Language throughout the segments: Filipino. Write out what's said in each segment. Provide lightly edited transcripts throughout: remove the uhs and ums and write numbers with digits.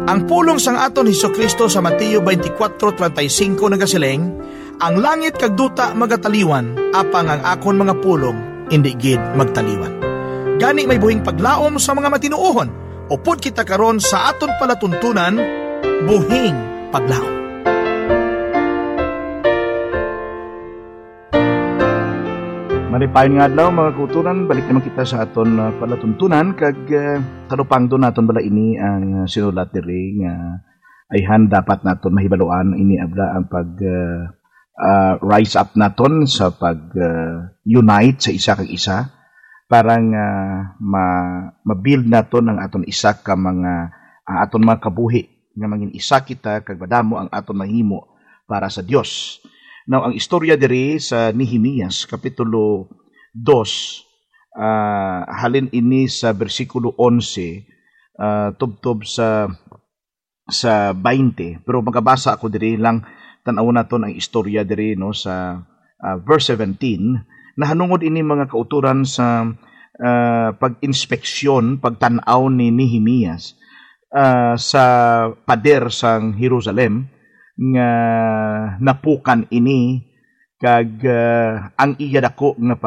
Ang pulong sang aton Hesukristo sa Mateo 24:35 nagasiling, ang langit kag duta magataliwan, apang ang akon mga pulong indi gid magtaliwan. Gani may buhing paglaom sa mga matinuohon, upod kita karon sa aton palatuntunan, buhing paglaom. Maripayon nga adlaw mga kauturan, balik naman kita sa aton palatuntunan kag tanupang do naton bala ini ang sinulat diri nga ayhan dapat naton mahibaluan ini abla ang pag rise up naton sa pag unite sa isa kag isa para nga ma-build naton ang aton isa ka mga aton mga kabuhi nga mangin isa kita kag madamo ang aton mahimo para sa Dios. Now, ang istorya diri sa Nehemias, Kapitulo 2, halin ini sa versikulo 11, tubtob sa 20. Pero magabasa ako diri lang, tanaw naton ang istorya diri no, sa verse 17, na hanungod ini mga kauturan sa pag-inspeksyon, pagtanaw ni Nehemias sa pader sang Jerusalem, nga napukan ini kag ang iya dako nga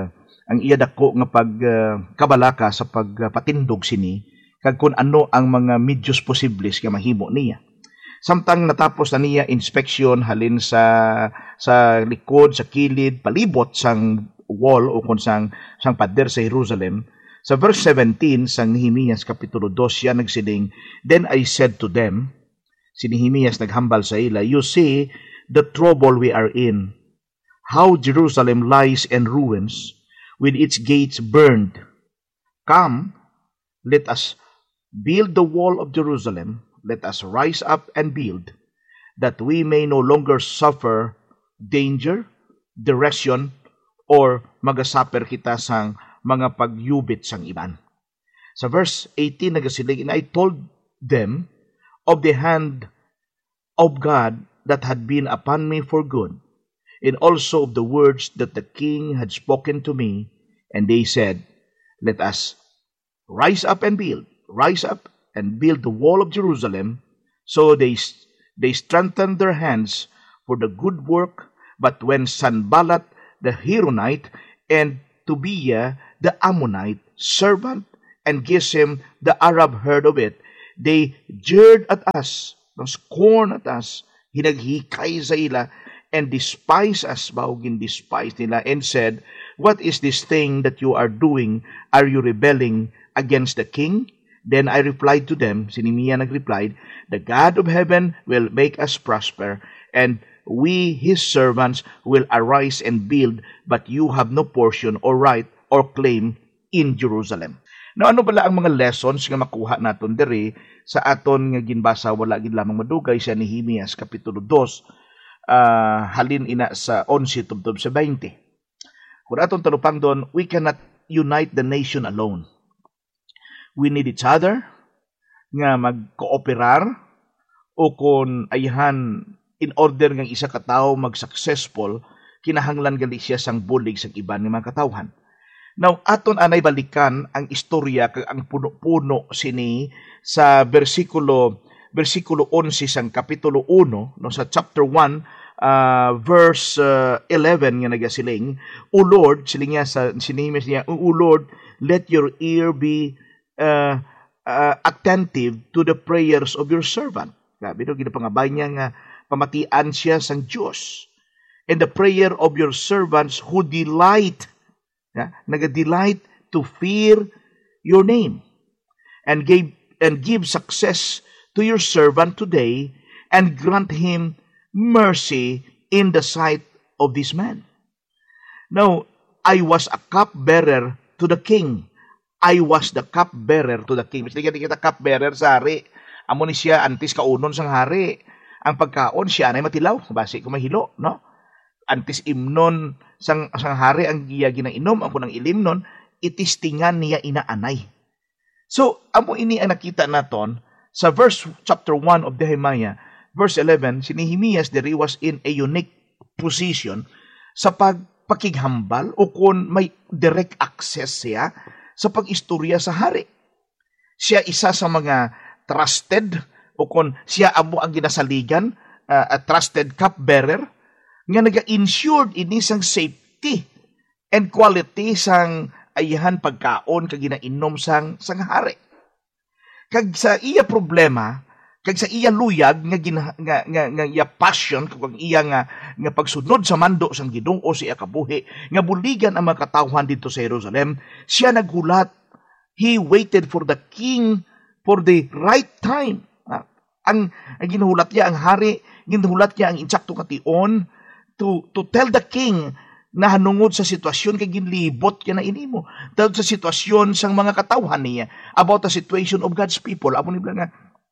kabalaka sa pagpatindog sini kag kun ano ang mga medyos posibles nga mahimo niya. Samtang natapos na niya inspeksyon halin sa likod, sa kilid, palibot sang wall o kun sang pader sa Jerusalem, sa verse 17 sang Nehemias Kapitulo 2 siya nagsiling, "Then I said to them," si Nehemias naghambal sa ila, "You see the trouble we are in, how Jerusalem lies in ruins, with its gates burned. Come, let us build the wall of Jerusalem, let us rise up and build, that we may no longer suffer danger, direction, or magasaper kita sang mga pagyubit sang iban." Sa verse 18 nagasilig, "And I told them of the hand of God that had been upon me for good, and also of the words that the king had spoken to me. And they said, Let us rise up and build the wall of Jerusalem. So they strengthened their hands for the good work. But when Sanballat the Horonite and Tobiah the Ammonite servant and Gesem the Arab heard of it, they jeered at us, scorn at us, hinaghikay sa ila, and despise us, baugin despise nila, and said, What is this thing that you are doing? Are you rebelling against the king? Then I replied to them," si Nehemiah nagreplied, "The God of heaven will make us prosper, and we, his servants, will arise and build, but you have no portion or right or claim in Jerusalem." Now, ano pala ang mga lessons nga makuha naton diri sa aton nga ginbasa wala gid lamang madugay sa Nehemias Kapitulo 2, halin ina sa 11 tubtob sa 20. Kung aton talupang doon, we cannot unite the nation alone. We need each other nga mag-kooperar o kung ayhan in order nga isa ka tawo mag-successful, kinahanglan gali siya sang bulig sang iban nga mga katawhan. Now, aton anay balikan ang istorya kag ang puno-puno sini sa versikulo 11 sang Kapitulo 1, no, sa chapter 1, verse 11 nga nagasiling, "O Lord," siling niya sa Nehemias niya, "O Lord, let your ear be attentive to the prayers of your servant." Grabe no, ginapangabay niya nga pamatian siya sang Dios. "And the prayer of your servants who delight," naga-delight to fear your name, and give success to your servant today, and grant him mercy in the sight of this man. Now, I was a cupbearer to the king. I was the cupbearer to the king. Mas kita cupbearer sa hari. Amo ni siya antis kaunon sang hari. Ang pagkaon siya na matilaw. Basi ko mahilo, no? Antis imnon sang hari ang giya ginainom, ang kunang ilimnon, itistingan niya inaanay. So, amo ini ang nakita naton sa chapter 1 of Nehemiah, verse 11, si Nehemias diri was in a unique position sa pakighambal o kung may direct access siya sa pag-istorya sa hari. Siya isa sa mga trusted o kon siya amo ang ginasaligan, a trusted cupbearer, nga naga-insured ini sang safety and quality sang ayahan pagkaon kag ginainom sang hari. Kag sa iya problema, kag sa iya luyag nga iya passion kag iya nga pagsunod sa mando sang Ginoo sa iya kabuhi nga buligan ang mga katawhan dito sa Jerusalem, siya naghulat. He waited for the king for the right time. Ang ginuhulat niya ang hari, ginuhulat niya ang insakto nga tion to tell the king na hanungod sa sitwasyon kay ginlibot niya na inimo. Tawag sa sitwasyon sang mga katawhan niya about the situation of God's people. Amo ni nga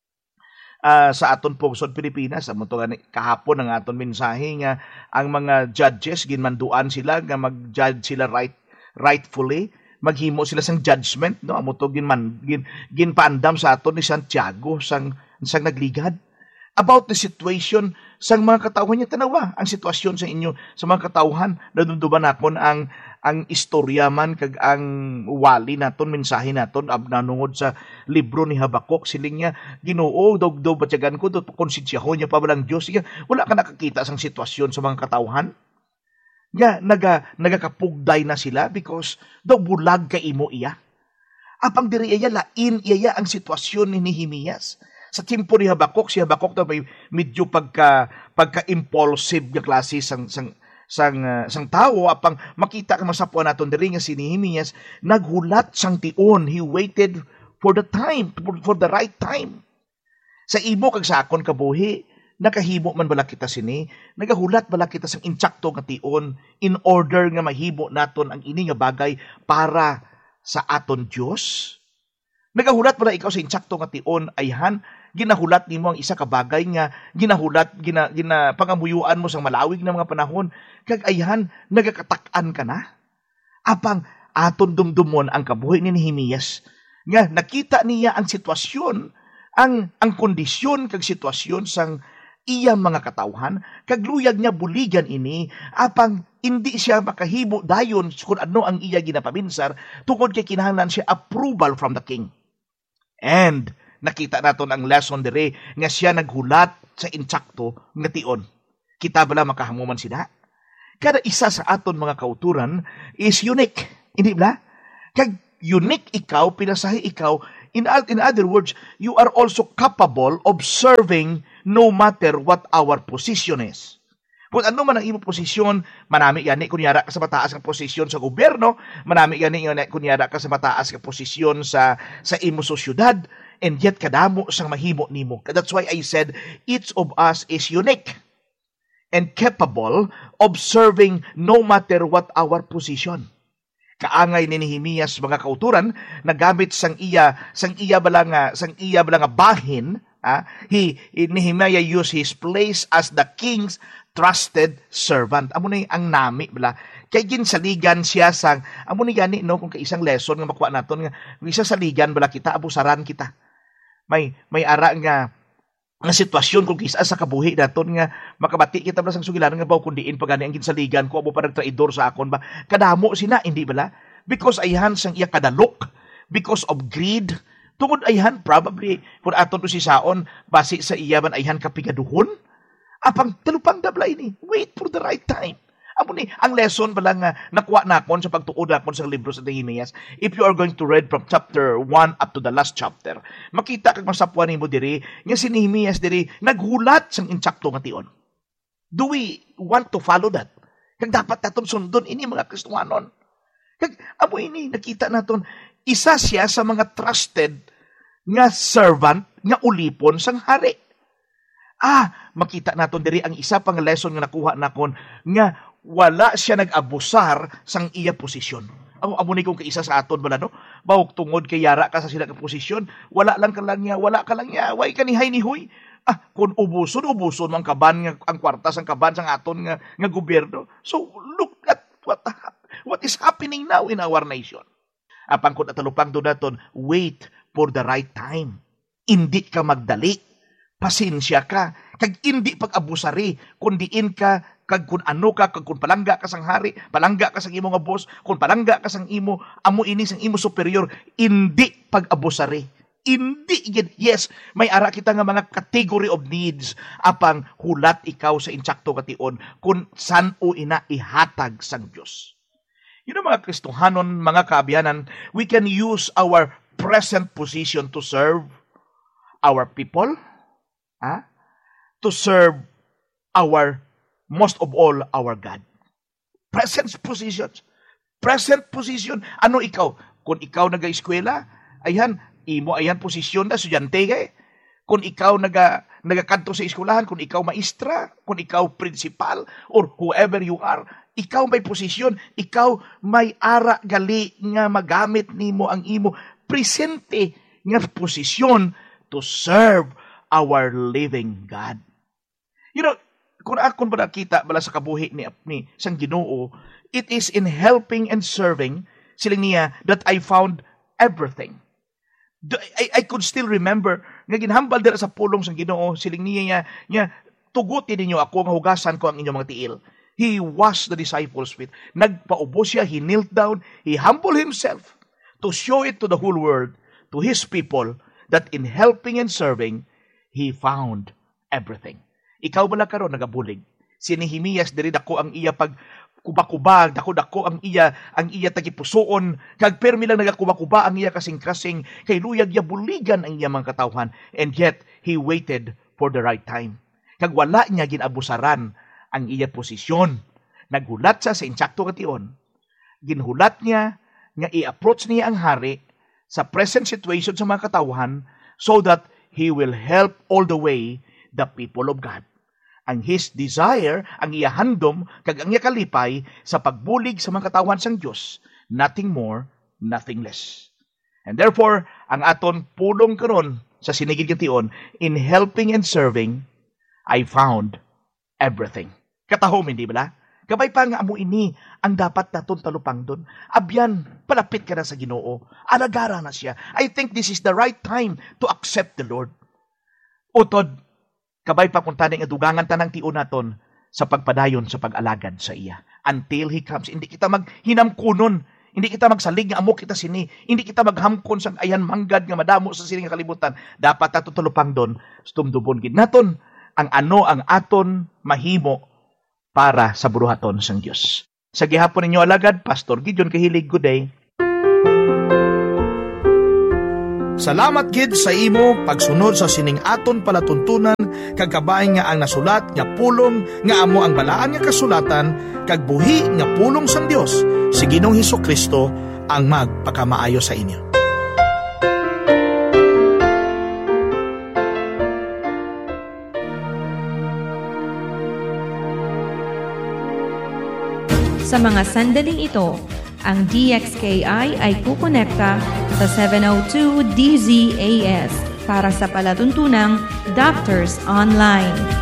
sa aton pungsod Pilipinas, amo to kahapon ang aton mensahe nga ang mga judges ginmanduan sila nga mag-judge sila rightfully, maghimo sila sang judgment, no? Amo to ginpandam sa aton ni Santiago sang nagligad about the situation sang mga katawhan niya. Tanawa ang sitwasyon sa inyo sa mga katawhan. Nadumduman nakon ang istorya man kag ang wali naton, mensahe naton nanungod sa libro ni Habakuk. Siling niya, Ginoo, dog batyagan ko do konsensyahon niya pa balang Dios. Wala ka nakakita sang sitwasyon sa mga katawhan. Nga nagakapugday na sila because daw bulag ka imo iya. Apang diri iya lain iya ang sitwasyon ni Nehemias. Sa timpo ni Habakuk, si Habakuk na may medyo pagka-impulsive nga klase sang tao. Apang makita ka masapuan naton diri nga si Nehemias naghulat sang tion. He waited for the time, for the right time. Sa imo kag sa akon kabuhi, nakahimo man bala kita sini, nagahulat bala kita sang insakto nga tion in order nga mahimo naton ang ini nga bagay para sa aton Dios. Nagahulat bala ikaw sa insakto nga tion ayhan, ginahulat nimo ang isa ka bagay nga ginahulat pangamuyuan mo sang malawig na mga panahon, kag ayhan nagakatak-an ka na. Apang aton dumdumon ang kabuhi ni Nehemias nga nakita niya ang sitwasyon, ang kondisyon kag sitwasyon sang iyang mga katawhan, kag luyag niya buligan ini, apang hindi siya makahimo dayon kung ano ang iya ginapabinsar tungod kay kinahanglan siya approval from the king. And nakita naton ang lesson dire nga siya naghulat sa insakto nga tion. Kita bala makahamuman sila? Kada isa sa aton mga kauturan is unique, hindi ba? Kag unique ikaw, pinasahi ikaw. In other words, you are also capable of serving no matter what our position is. Kung ano man ang imo posisyon, manami gani kunyara ka sa mataas nga posisyon sa gobyerno, manami gani kunyara ka sa mataas nga posisyon sa imo sosyudad, and yet kadamo sang mahimo nimo. That's why I said each of us is unique and capable of serving no matter what our position. Kaangay ni Nehemias mga kauturan, nagamit sang iya bala nga bahin. Nehemiah used his place as the king's trusted servant. Amo na ang nami bala. Kay ginsaligan siya sang amo ni gani no, kung kaisang lesson nga makuha naton nga isa saligan bala kita, abusaran kita. May ara nga sitwasyon kung kisa sa kabuhi naton nga makabati kita bala sang sugilanon nga baw kun diin pagani ang ginsaligan ko amo parang traidor sa akon ba. Kadamo sina, hindi bala? Because ayhan sang iya kadalok, because of greed. Tungod ayhan, probably, kung aton si Saon, base sa iya man ayhan kapigaduhon, apang talupang dabla ini, wait for the right time. Amo ni, ang lesson pala nga nakuha nakon sa pagtuod nakon sa libro sa Nehemias, if you are going to read from chapter 1 up to the last chapter, makita kag masapuan nimo diri, nga si Nehemias diri, naghulat sang insakto nga tion. Do we want to follow that? Kag dapat naton sundon ini mga Kristiyanon. Kag amo ini, nakita naton, isa siya sa mga trusted nga servant nga ulipon sang hari. Makita naton diri ang isa pang lesson nga nakuha nakon nga wala siya nag-abusar sang iya posisyon. Amo ni kung kaisa sa aton bala no, bawog tungod kay yara ka sa sila nga posisyon, wala ka lang niya, way ka ni hay ni huy. Kung ubuson man kaban nga ang kwartas ang kaban sang aton nga gobyerno. So look at what is happening now in our nation. Apang kung natalupang doon naton, wait for the right time. Hindi ka magdali. Pasensya ka. Kag hindi pag-abusari. Kung diin ka, kag kung ano ka, kag kung palangga ka sang hari, palangga ka sang imo nga boss, kung palangga ka sang imo, amo ini sang imo superior, hindi pag-abusari. Hindi gid. Yes, may ara kita nga mga category of needs apang hulat ikaw sa insakto kation kung san o ina ihatag sang Dios. Mga Kristohanon, mga kaabiyanan, we can use our present position to serve our people, to serve our, most of all, our God. Present position. Present position. Ano ikaw? Kung ikaw nag-eskwela, ayan posisyon na, estudyante kay. Kung ikaw nagakanto sa eskwelahan, kung ikaw maestra, kung ikaw principal, or whoever you are, ikaw may posisyon, ikaw may ara gali nga magamit nimo ang imo presente nga posisyon to serve our living God. Kung akon ba nakita bala sa kabuhi ni sang Ginoo, it is in helping and serving siling niya that I found everything. I could still remember nga ginhambal dira sa pulong sang Ginoo siling niya tugutin ninyo ako nga hugasan ko ang inyong mga tiil. He washed the disciples' feet. Nagpaubo siya, he knelt down, he humbled himself to show it to the whole world, to his people, that in helping and serving, he found everything. Ikaw bala karon nagabulig. Si Nehemias diri dako ang iya pag kubakubag, dako ang iya tagipusoon, kag permi lang nagakuba-kuba ang iya kasing-kasing, kay luyag ya buligan ang iya mga katawhan, and yet he waited for the right time. Kag wala niya ginabusaran ang iya posisyon. Naghulat sa insakto kation. Ginhulat niya nga i-approach niya ang hari sa present situation sa mga katawhan so that he will help all the way the people of God. Ang his desire, ang iya handom, kag ang iya kalipay sa pagbulig sa mga katawhan sang Dios, nothing more, nothing less. And therefore, ang aton pulong karon sa sinigid kation, in helping and serving, I found everything. Katahom, hindi ba? Kabay pa nga amo ini ang dapat naton talupang doon. Abyan, palapit ka na sa Ginoo. Alagara na siya. I think this is the right time to accept the Lord. Utod, kabay pa kung tanong dugangan tanang tion naton sa pagpadayon sa pag-alagad sa iya. Until He comes. Hindi kita maghinamkunon. Hindi kita magsalig nga amo kita sini. Hindi kita maghamkon sang ayan manggad nga madamo sa sining kalibutan. Dapat nato talupang doon. Stumdubon gid naton ang aton mahimo para sa buruhaton sang Dios. Sa gihapon ninyo alagad, Pastor Gideon Kahilig, good day. Salamat gid sa imo pagsunod sa sining aton palatuntunan kag kabay nga ang nasulat nga pulong nga amo ang balaan nga kasulatan kag buhi nga pulong sang Dios si Ginoong Hesukristo ang magpakamaayo sa inyo. Sa mga sandaling ito, ang DXKI ay kukonekta sa 702 DZAS para sa palatuntunang Doctors Online.